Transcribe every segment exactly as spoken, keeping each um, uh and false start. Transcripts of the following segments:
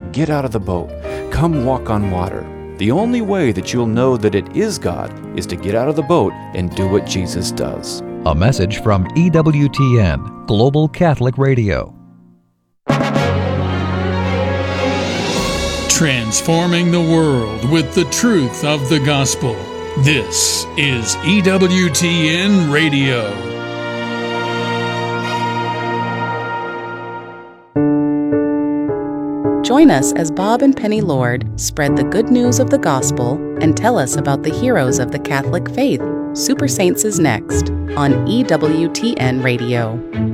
get out of the boat. Come walk on water. The only way that you'll know that it is God is to get out of the boat and do what Jesus does. A message from E W T N, Global Catholic Radio. Transforming the world with the truth of the gospel. This is E W T N Radio. Join us as Bob and Penny Lord spread the good news of the gospel and tell us about the heroes of the Catholic faith. Super Saints is next on E W T N Radio.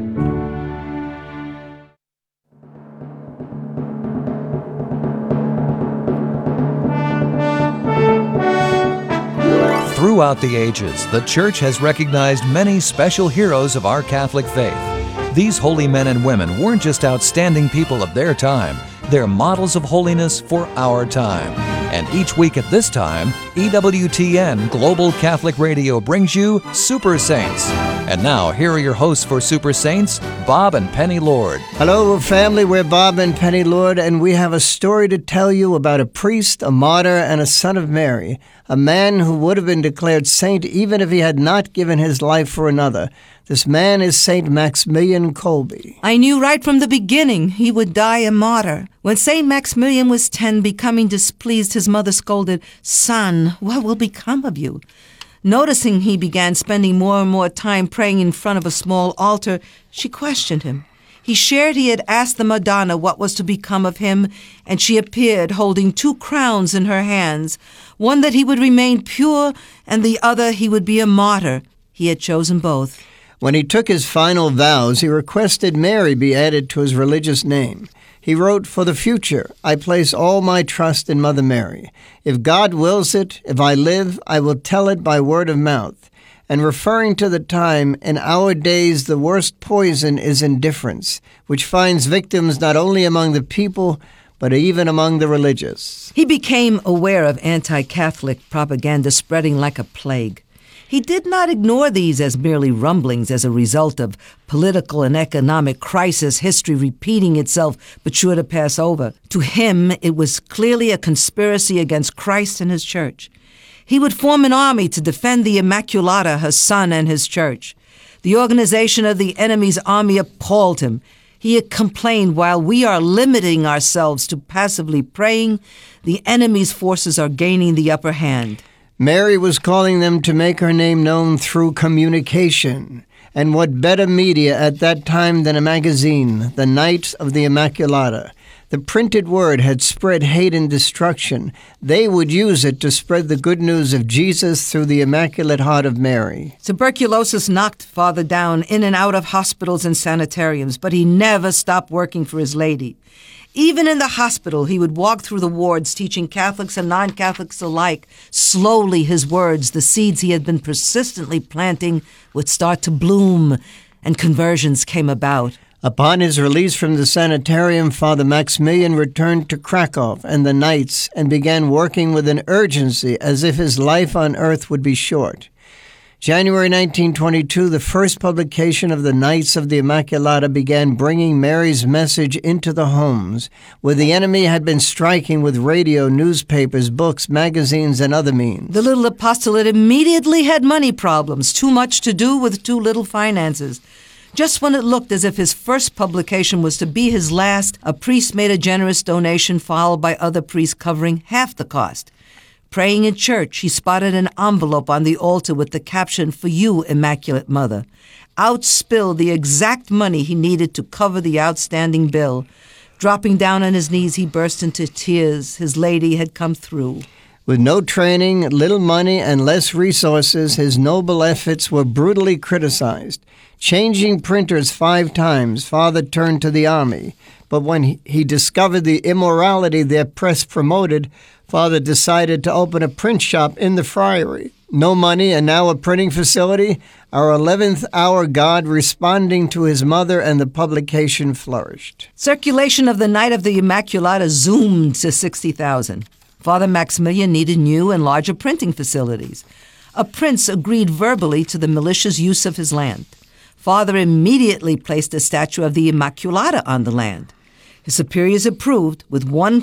Throughout the ages, the Church has recognized many special heroes of our Catholic faith. These holy men and women weren't just outstanding people of their time, they're models of holiness for our time. And each week at this time, E W T N Global Catholic Radio brings you Super Saints. And now, here are your hosts for Super Saints, Bob and Penny Lord. Hello, family. We're Bob and Penny Lord, and we have a story to tell you about a priest, a martyr, and a son of Mary, a man who would have been declared saint even if he had not given his life for another. This man is Saint Maximilian Kolbe. I knew right from the beginning he would die a martyr. When Saint Maximilian was ten, becoming displeased, his mother scolded, "Son, what will become of you?" Noticing he began spending more and more time praying in front of a small altar, she questioned him. He shared he had asked the Madonna what was to become of him, and she appeared holding two crowns in her hands, one that he would remain pure, and the other he would be a martyr. He had chosen both. When he took his final vows, he requested Mary be added to his religious name. He wrote, "For the future, I place all my trust in Mother Mary. If God wills it, if I live, I will tell it by word of mouth." And referring to the time, in our days the worst poison is indifference, which finds victims not only among the people, but even among the religious. He became aware of anti-Catholic propaganda spreading like a plague. He did not ignore these as merely rumblings as a result of political and economic crisis, history repeating itself but sure to pass over. To him, it was clearly a conspiracy against Christ and his church. He would form an army to defend the Immaculata, her son, and his church. The organization of the enemy's army appalled him. He had complained, while we are limiting ourselves to passively praying, the enemy's forces are gaining the upper hand. Mary was calling them to make her name known through communication. And what better media at that time than a magazine, the Knights of the Immaculata? The printed word had spread hate and destruction. They would use it to spread the good news of Jesus through the Immaculate Heart of Mary. Tuberculosis knocked Father down in and out of hospitals and sanitariums, but he never stopped working for his lady. Even in the hospital, he would walk through the wards, teaching Catholics and non-Catholics alike. Slowly, his words, the seeds he had been persistently planting, would start to bloom, and conversions came about. Upon his release from the sanitarium, Father Maximilian returned to Krakow and the Knights and began working with an urgency as if his life on earth would be short. January nineteen twenty-two, the first publication of the Knights of the Immaculata began bringing Mary's message into the homes, where the enemy had been striking with radio, newspapers, books, magazines, and other means. The little apostolate immediately had money problems, too much to do with too little finances. Just when it looked as if his first publication was to be his last, a priest made a generous donation, followed by other priests covering half the cost. Praying in church, he spotted an envelope on the altar with the caption, "For you, Immaculate Mother." Out spilled the exact money he needed to cover the outstanding bill. Dropping down on his knees, he burst into tears. His lady had come through. With no training, little money, and less resources, his noble efforts were brutally criticized. Changing printers five times, Father turned to the army. But when he discovered the immorality their press promoted, Father decided to open a print shop in the friary. No money and now a printing facility. Our eleventh hour God responding to his mother, and the publication flourished. Circulation of the Night of the Immaculata zoomed to sixty thousand. Father Maximilian needed new and larger printing facilities. A prince agreed verbally to the malicious use of his land. Father immediately placed a statue of the Immaculata on the land. His superiors approved, with one